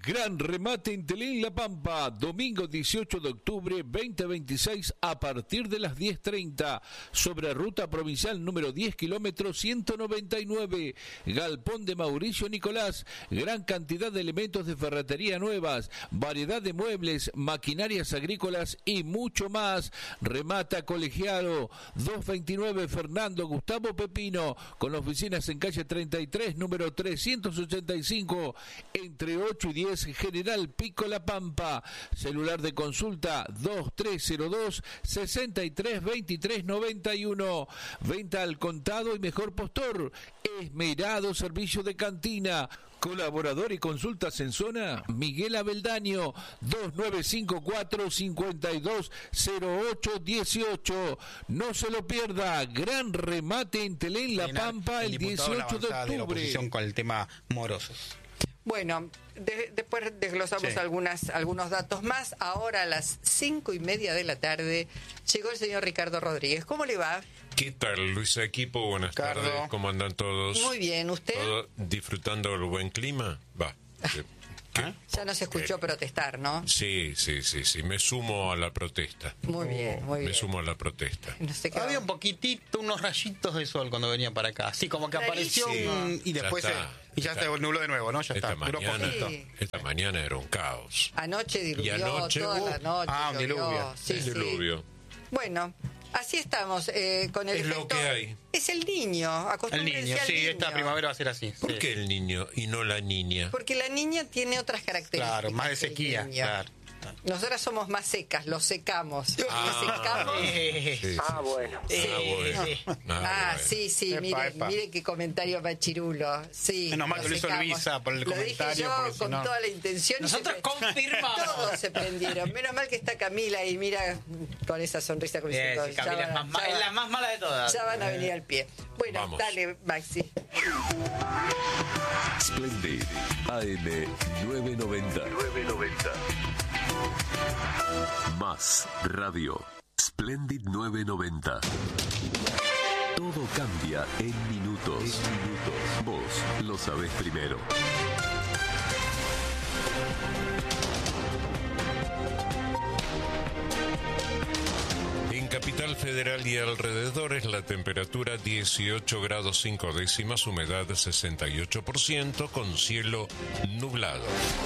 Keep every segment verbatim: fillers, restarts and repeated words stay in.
Gran remate en Telén La Pampa, domingo dieciocho de octubre veinte veintiséis a partir de las diez treinta, sobre ruta provincial número diez kilómetros ciento noventa y nueve, Galpón de Mauricio Nicolás, gran cantidad de elementos de ferretería nuevas, variedad de muebles, maquinarias agrícolas y mucho más. Remata Colegiado, doscientos veintinueve Fernando Gustavo Pepino, con oficinas en calle treinta y tres, número trescientos ochenta y cinco, entre ocho y diez, General Pico La Pampa. Celular de consulta dos tres cero dos, seis tres dos tres nueve uno. Venta al contado y mejor postor. Esmerado servicio de cantina. Colaborador y consultas en zona Miguel Abeldaño, dos nueve cinco cuatro, cinco dos cero ocho uno ocho. No se lo pierda, gran remate en Telén La Pampa el, el dieciocho de octubre. De la oposición con el tema morosos. Bueno, de, después desglosamos sí. algunas, algunos datos más. Ahora a las cinco y media de la tarde llegó el señor Ricardo Rodríguez. ¿Cómo le va? ¿Qué tal, Luisa Equipo? Buenas Ricardo. tardes. ¿Cómo andan todos? Muy bien, ¿usted? ¿Todo disfrutando del buen clima? Va. ¿Qué? ¿Ah? Ya no se escuchó eh, protestar, ¿no? Sí, sí, sí, sí. Me sumo a la protesta. Muy bien, muy bien. Me sumo a la protesta. No sé qué Había va. un poquitito, unos rayitos de sol cuando venían para acá. Así como que apareció sí. un, y después ya se, y ya está. se nubló de nuevo, ¿no? Ya esta está. Mañana, sí. Esta mañana era un caos. Anoche diluvió, y anoche, toda uh, la noche. Ah, un diluvio. Sí, un sí. diluvio. Bueno, así estamos eh, con el Es efecto. lo que hay. Es el niño, El niño, sí, niño. esta primavera va a ser así. ¿Por sí. qué el niño y no la niña? Porque la niña tiene otras características. Claro, más de sequía, claro. Nosotras somos más secas, los secamos. Ah, los secamos. Sí, sí. Ah, bueno. Ah, bueno. Ah, Ah, bueno. sí, sí, Epa, mire, epa. mire qué comentario machirulo. Sí, Menos mal que lo hizo secamos. Luisa por el lo comentario, dije yo porque si con no- toda la intención. y Nosotros se- confirmamos. Todos se prendieron. Menos mal que está Camila y mira con esa sonrisa. Como Bien, diciendo, sí, Camila ya es, van- más, ya es van- la más mala de todas. Ya van a venir al pie. Bueno, Vamos. dale, Maxi. Splendid A M novecientos noventa. novecientos noventa. Más radio. Splendid novecientos noventa. Todo cambia en minutos. En minutos. Vos lo sabés primero. En Capital Federal y alrededores la temperatura dieciocho grados cinco décimas, humedad sesenta y ocho por ciento, con cielo nublado.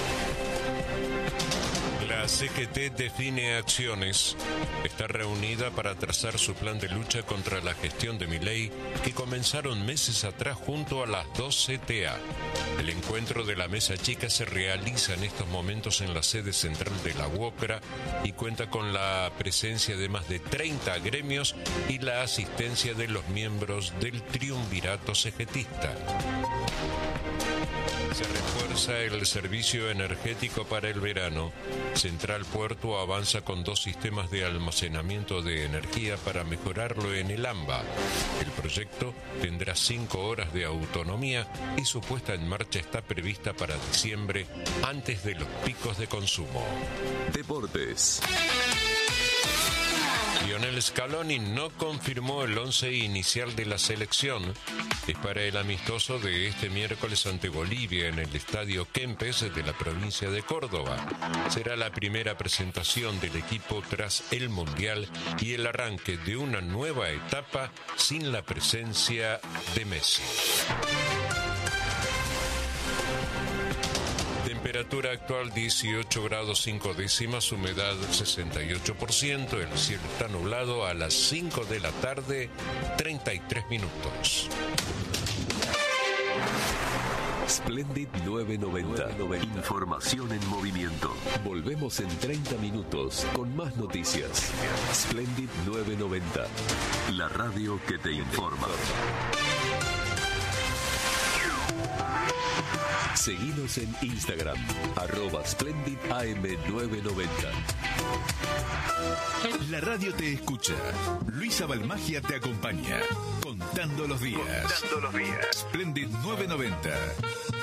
La C G T define acciones. Está reunida para trazar su plan de lucha contra la gestión de Milei, que comenzaron meses atrás junto a las dos C T A. El encuentro de la Mesa Chica se realiza en estos momentos en la sede central de la UOCRA y cuenta con la presencia de más de treinta gremios y la asistencia de los miembros del triunvirato cegetista. Se refuerza el servicio energético para el verano. Central Puerto avanza con dos sistemas de almacenamiento de energía para mejorarlo en el AMBA. El proyecto tendrá cinco horas de autonomía y su puesta en marcha está prevista para diciembre, antes de los picos de consumo. Deportes. Lionel Scaloni no confirmó el once inicial de la selección. Es para el amistoso de este miércoles ante Bolivia en el Estadio Kempes de la provincia de Córdoba. Será la primera presentación del equipo tras el Mundial y el arranque de una nueva etapa sin la presencia de Messi. Temperatura actual dieciocho grados cinco décimas, humedad sesenta y ocho por ciento, el cielo está nublado a las cinco de la tarde, treinta y tres minutos. Splendid novecientos noventa. Información en movimiento. Volvemos en treinta minutos con más noticias. Splendid novecientos noventa. La radio que te informa. Seguinos en Instagram, arroba Splendid A M novecientos noventa. La radio te escucha. Luisa Balmagia te acompaña. Contando los días. Contando los días. Splendid novecientos noventa.